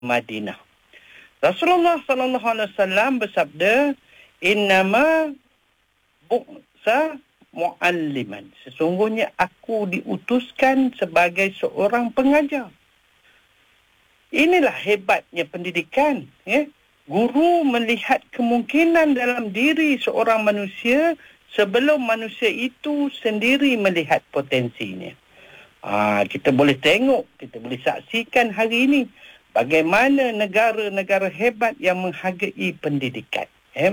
Madinah. Rasulullah sallallahu alaihi wasallam bersabda, "Innama bu'sa mu'alliman." Sesungguhnya aku diutuskan sebagai seorang pengajar. Inilah hebatnya pendidikan, ya. Guru melihat kemungkinan dalam diri seorang manusia sebelum manusia itu sendiri melihat potensinya. Kita boleh tengok, kita boleh saksikan hari ini bagaimana negara-negara hebat yang menghargai pendidikan.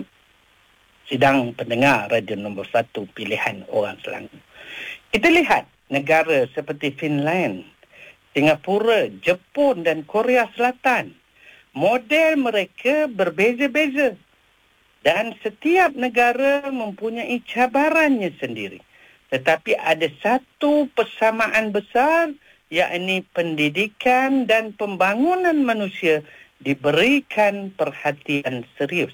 Sidang pendengar radio nombor 1 pilihan orang Selangor. Kita lihat negara seperti Finland, Singapura, Jepun dan Korea Selatan. Model mereka berbeza-beza. Dan setiap negara mempunyai cabarannya sendiri. Tetapi ada satu persamaan besar, yakni pendidikan dan pembangunan manusia diberikan perhatian serius.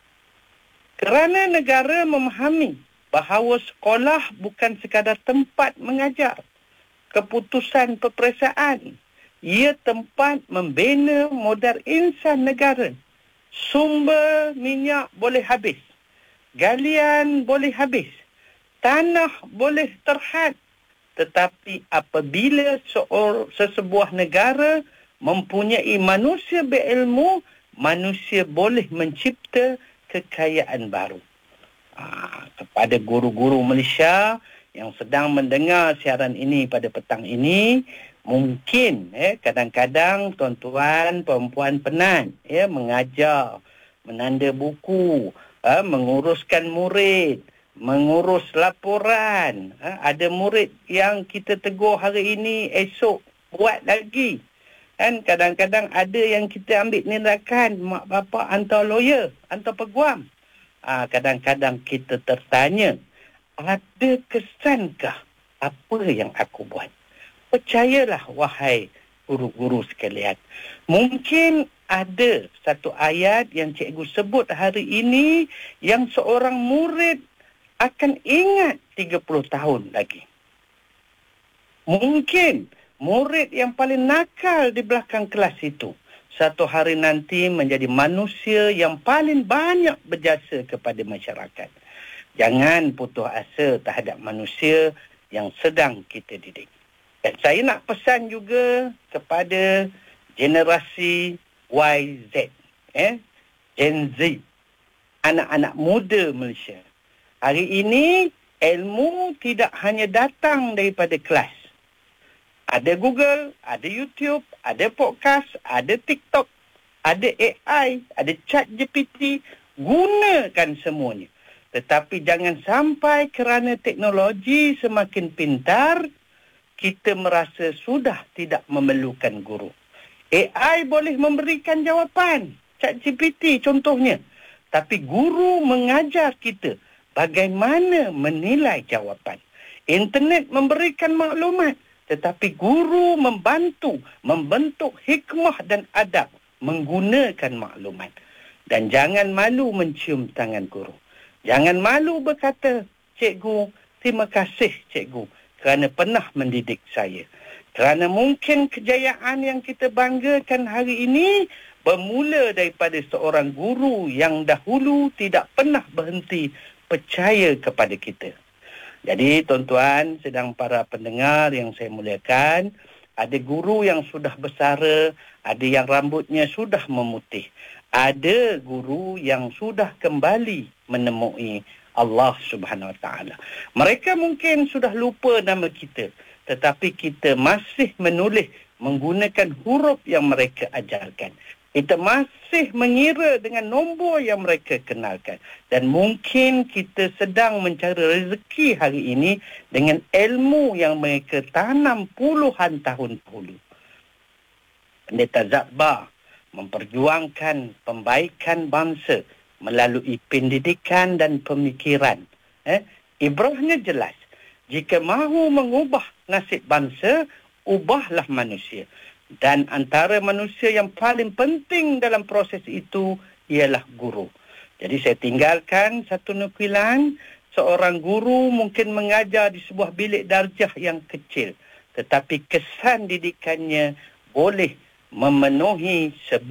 Kerana negara memahami bahawa sekolah bukan sekadar tempat mengajar, keputusan peperiksaan, ia tempat membina modal insan negara. Sumber minyak boleh habis, galian boleh habis, tanah boleh terhad. Tetapi apabila sesebuah negara mempunyai manusia berilmu, manusia boleh mencipta kekayaan baru. Kepada guru-guru Malaysia yang sedang mendengar siaran ini pada petang ini, mungkin kadang-kadang tuan-tuan, perempuan penat mengajar, menanda buku, menguruskan murid, mengurus laporan. Ada murid yang kita tegur hari ini, esok buat lagi. Kadang-kadang ada yang kita ambil tindakan, mak bapak hantar lawyer, hantar peguam. Kadang-kadang kita tertanya, ada kesankah apa yang aku buat? Percayalah wahai guru-guru sekalian. Mungkin ada satu ayat yang cikgu sebut hari ini yang seorang murid akan ingat 30 tahun lagi. Mungkin murid yang paling nakal di belakang kelas itu satu hari nanti menjadi manusia yang paling banyak berjasa kepada masyarakat. Jangan putus asa terhadap manusia yang sedang kita didik. Dan saya nak pesan juga kepada generasi YZ, Gen Z, anak-anak muda Malaysia. Hari ini, ilmu tidak hanya datang daripada kelas. Ada Google, ada YouTube, ada podcast, ada TikTok, ada AI, ada ChatGPT. Gunakan semuanya. Tetapi jangan sampai kerana teknologi semakin pintar, kita merasa sudah tidak memerlukan guru. AI boleh memberikan jawapan, ChatGPT contohnya. Tapi guru mengajar kita bagaimana menilai jawapan. Internet memberikan maklumat, tetapi guru membentuk hikmah dan adab menggunakan maklumat. Dan jangan malu mencium tangan guru. Jangan malu berkata, cikgu, terima kasih cikgu kerana pernah mendidik saya. Kerana mungkin kejayaan yang kita banggakan hari ini bermula daripada seorang guru yang dahulu tidak pernah berhenti percaya kepada kita. Jadi tuan-tuan, sedang para pendengar yang saya muliakan, ada guru yang sudah bersara, ada yang rambutnya sudah memutih. Ada guru yang sudah kembali menemui Allah Subhanahu Wa Taala. Mereka mungkin sudah lupa nama kita, tetapi kita masih menulis menggunakan huruf yang mereka ajarkan. Kita masih mengira dengan nombor yang mereka kenalkan. Dan mungkin kita sedang mencari rezeki hari ini dengan ilmu yang mereka tanam puluhan tahun dahulu. Pendeta Zakbar memperjuangkan pembaikan bangsa melalui pendidikan dan pemikiran. Ibrahnya jelas. Jika mahu mengubah nasib bangsa, ubahlah manusia. Dan antara manusia yang paling penting dalam proses itu ialah guru. Jadi saya tinggalkan satu nukilan. Seorang guru mungkin mengajar di sebuah bilik darjah yang kecil. Tetapi kesan didikannya boleh memenuhi